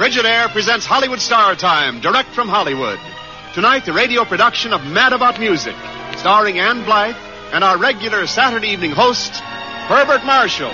Frigidaire presents Hollywood Star Time, direct from Hollywood. Tonight, the radio production of Mad About Music, starring Ann Blythe and our regular Saturday evening host, Herbert Marshall.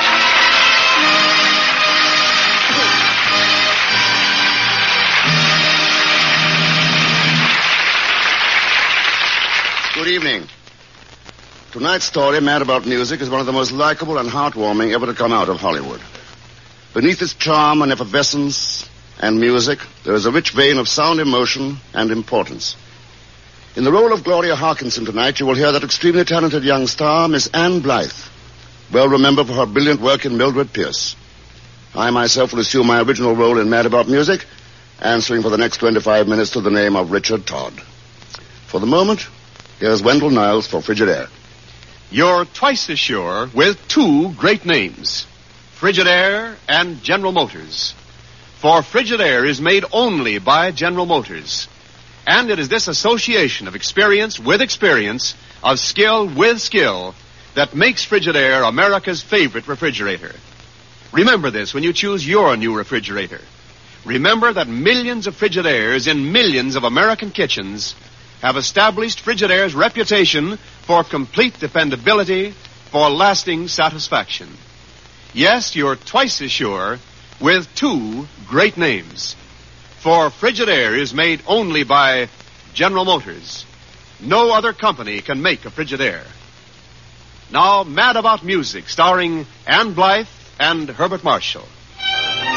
Good evening. Tonight's story, Mad About Music, is one of the most likable and heartwarming ever to come out of Hollywood. Beneath its charm and effervescence and music, there is a rich vein of sound emotion and importance. In the role of Gloria Harkinson tonight, you will hear that extremely talented young star, Miss Ann Blythe, well remembered for her brilliant work in Mildred Pierce. I myself will assume my original role in Mad About Music, answering for the next 25 minutes to the name of Richard Todd. For the moment, here's Wendell Niles for Frigidaire. You're twice as sure with two great names, Frigidaire and General Motors. For Frigidaire is made only by General Motors. And it is this association of experience with experience, of skill with skill, that makes Frigidaire America's favorite refrigerator. Remember this when you choose your new refrigerator. Remember that millions of Frigidaires in millions of American kitchens have established Frigidaire's reputation for complete dependability, for lasting satisfaction. Yes, you're twice as sure with two great names. For Frigidaire is made only by General Motors. No other company can make a Frigidaire. Now, Mad About Music, starring Ann Blythe and Herbert Marshall.